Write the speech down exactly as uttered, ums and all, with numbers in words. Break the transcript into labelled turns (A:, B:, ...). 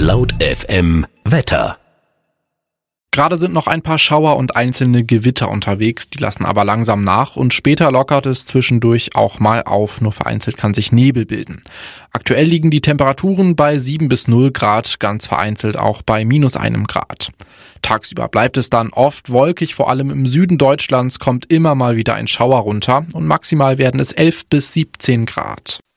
A: Laut F M Wetter.
B: Gerade sind noch ein paar Schauer und einzelne Gewitter unterwegs, die lassen aber langsam nach und später lockert es zwischendurch auch mal auf, nur vereinzelt kann sich Nebel bilden. Aktuell liegen die Temperaturen bei sieben bis null Grad, ganz vereinzelt auch bei minus einem Grad. Tagsüber bleibt es dann oft wolkig, vor allem im Süden Deutschlands kommt immer mal wieder ein Schauer runter und maximal werden es elf bis siebzehn Grad.